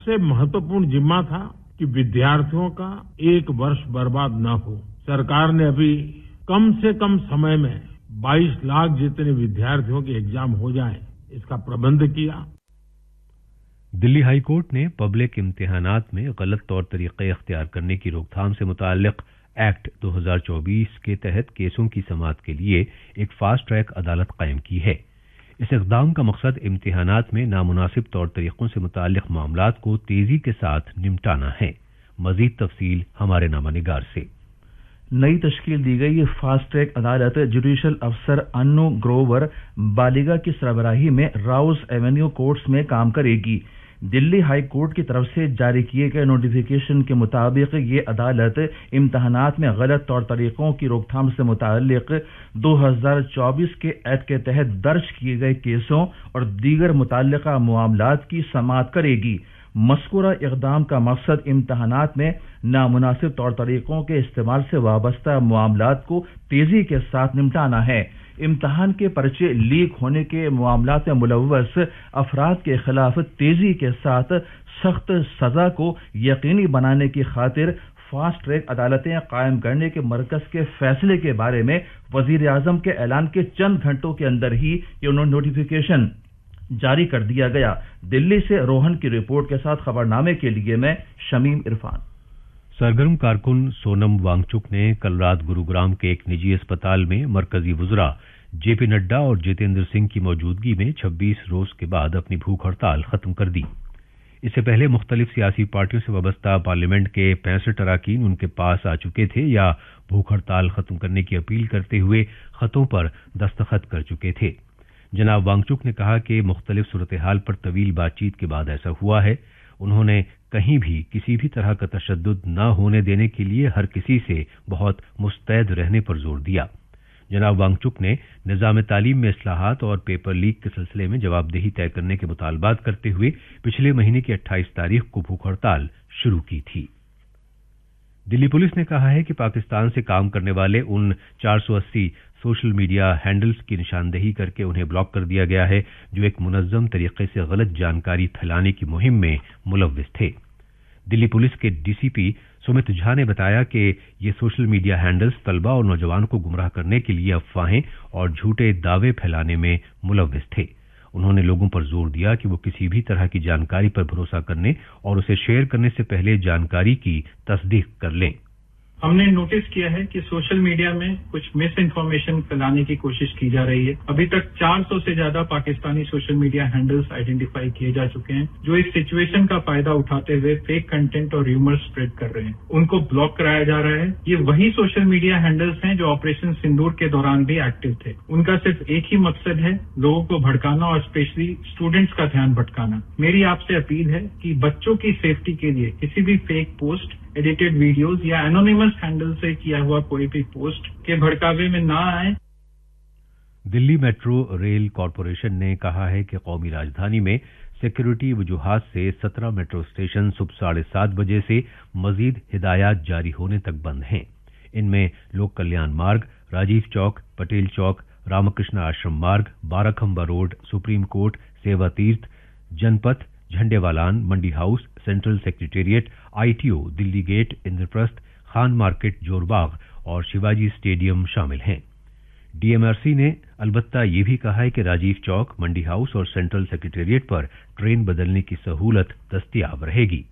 सबसे महत्वपूर्ण जिम्मा था कि विद्यार्थियों का एक वर्ष बर्बाद न हो। सरकार ने अभी कम से कम समय में 22 लाख जितने विद्यार्थियों के एग्जाम हो जाएं, इसका प्रबंध किया। दिल्ली हाई कोर्ट ने पब्लिक इम्तिहानात में गलत तौर तरीके इख्तियार करने की रोकथाम से मुताल्लिक एक्ट 2024 के तहत केसों की समाअत के लिए एक फास्ट ट्रैक अदालत कायम की है। इस इक़दाम का मकसद इम्तिहानात में नामुनासिब तौर तरीकों से मुताल्लिक मामलात को तेजी के साथ निपटाना है। मजीद तफसील हमारे नामानिगार से। नई तश्कील दी गई फास्ट ट्रैक अदालत जुडिशल अफसर अन्नू ग्रोवर बालिगा की सरबराही में राउस एवेन्यू कोर्ट्स में काम करेगी। दिल्ली हाई कोर्ट की तरफ से जारी किए गए नोटिफिकेशन के मुताबिक ये अदालत इम्तहानात में गलत तौर तरीकों की रोकथाम से मुताल्लिक 2024 के एक्ट के तहत दर्ज किए गए केसों और दीगर मुतल्लिका मामलात की समाअत करेगी। मज़कूरा इक़दाम का मकसद इम्तहानात में नामुनासिब तौर तरीकों के इस्तेमाल से वाबस्ता मामलात को तेजी के साथ निपटाना है। इम्तहान के पर्चे लीक होने के मामलात में मुलव्वस अफराद के खिलाफ तेजी के साथ सख्त सजा को यकीनी बनाने की खातिर फास्ट ट्रैक अदालतें कायम करने के मरकज के फैसले के बारे में वजीर आजम के ऐलान के चंद घंटों के अंदर ही ये नोटिफिकेशन जारी कर दिया गया। दिल्ली से रोहन की रिपोर्ट के साथ खबरनामे के लिए मैं शमीम इरफान। सरगर्म कारकुन सोनम वांगचुक ने कल रात गुरुग्राम के एक निजी अस्पताल में मरकजी वुज़रा जेपी नड्डा और जितेंद्र सिंह की मौजूदगी में 26 रोज के बाद अपनी भूख हड़ताल खत्म कर दी। इससे पहले मुख्तलिफ सियासी पार्टियों से वाबस्ता पार्लियामेंट के 65 अरकान उनके पास आ चुके थे या भूख हड़ताल खत्म करने की अपील करते हुए खतों पर दस्तखत कर चुके थे। जनाब वांगचुक ने कहा कि मुख्तलिफ सूरत हाल पर तवील बातचीत के बाद ऐसा हुआ है। उन्होंने कहीं भी किसी भी तरह का तशद्दुद न होने देने के लिए हर किसी से बहुत मुस्तैद रहने पर जोर दिया। जनाब वांगचुक ने निज़ाम तालीम में इस्लाहात और पेपर लीक के सिलसिले में जवाबदेही तय करने के मुतालबात करते हुए पिछले महीने की 28 तारीख को भूख हड़ताल शुरू की थी। दिल्ली पुलिस ने कहा है कि पाकिस्तान से काम करने वाले उन 480 सोशल मीडिया हैंडल्स की निशानदेही करके उन्हें ब्लॉक कर दिया गया है जो एक मुनज़्ज़म तरीके से गलत जानकारी फैलाने की मुहिम में मुलव्विस थे। दिल्ली पुलिस के डीसीपी सुमित झा ने बताया कि ये सोशल मीडिया हैंडल्स तलबा और नौजवान को गुमराह करने के लिए अफवाहें और झूठे दावे फैलाने में मुलव्विस थे। उन्होंने लोगों पर जोर दिया कि वो किसी भी तरह की जानकारी पर भरोसा करने और उसे शेयर करने से पहले जानकारी की तस्दीक कर लें। हमने नोटिस किया है कि सोशल मीडिया में कुछ मिस इन्फॉर्मेशन फैलाने की कोशिश की जा रही है। अभी तक 400 से ज्यादा Pakistani social media handles identify किए जा चुके हैं जो इस सिचुएशन का फायदा उठाते हुए फेक कंटेंट और र्यूमर स्प्रेड कर रहे हैं। उनको ब्लॉक कराया जा रहा है। ये वही सोशल मीडिया हैंडल्स हैं जो ऑपरेशन सिंदूर के दौरान भी एक्टिव थे। उनका सिर्फ एक ही मकसद है, लोगों को भड़काना और स्पेशली स्टूडेंट्स का ध्यान भटकाना। मेरी आपसे अपील है कि बच्चों की सेफ्टी के लिए किसी भी फेक पोस्ट, एडिटेड वीडियोस या एनोनिमस हैंडल से किया हुआ कोई भी पोस्ट के भड़कावे में ना आए। दिल्ली मेट्रो रेल कॉरपोरेशन ने कहा है कि कौमी राजधानी में सिक्योरिटी वजूहात से 17 मेट्रो स्टेशन सुबह 7:30 बजे से मजीद हिदायत जारी होने तक बंद हैं। इनमें लोक कल्याण मार्ग, राजीव चौक, पटेल चौक, रामकृष्ण आश्रम मार्ग, बाराखंबा रोड, सुप्रीम कोर्ट, सेवा तीर्थ, जनपथ, झंडेवालान, मंडी house, central secretariat, ITO, Delhi gate, Indraprastha, Khan market, Jorbagh और शिवाजी स्टेडियम शामिल हैं। डीएमआरसी ने अलबत्ता ये भी कहा है कि राजीव चौक, मंडी हाउस और सेंट्रल सेक्रेटेरिएट पर ट्रेन बदलने की सहूलत दस्तयाब रहेगी।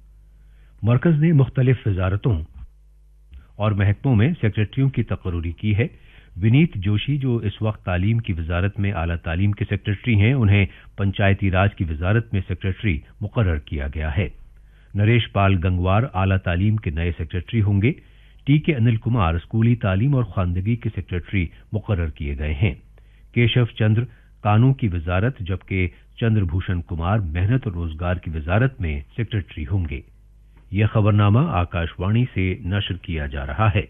मरकज ने मुख्तलिफ वजारतों और महकमों में सेक्रेटरियों की तकर्री की है। विनीत जोशी जो इस वक्त तालीम की वजारत में आला तालीम के सेक्रेटरी हैं, उन्हें पंचायती राज की वजारत में सेक्रेटरी मुकर्रर किया गया है। नरेश पाल गंगवार आला तालीम के नए सेक्रेटरी होंगे। टीके अनिल कुमार स्कूली तालीम और खानदगी के सेक्रेटरी मुकर्रर किए गए हैं। केशव चंद्र कानून की वजारत जबकि चंद्रभूषण कुमार मेहनत और रोजगार की वजारत में सेक्रेटरी होंगे। यह खबरनामा आकाशवाणी से नशर किया जा रहा है।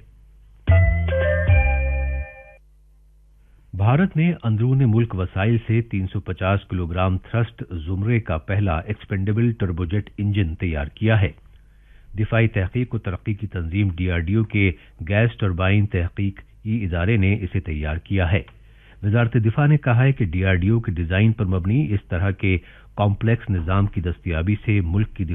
भारत ने अंदरूनी मुल्क वसाइल से 350 किलोग्राम थ्रस्ट जुमरे का पहला एक्सपेंडेबल टर्बोजेट इंजन तैयार किया है। दिफाई तहकीक और तरक्की की तंजीम डीआरडीओ के गैस टरबाइन तहकीकी इदारे ने इसे तैयार किया है। वजारत दिफा ने कहा है कि डीआरडीओ के डिजाइन पर मबनी इस तरह के कॉम्प्लेक्स निजाम की दस्तयाबी से मुल्क की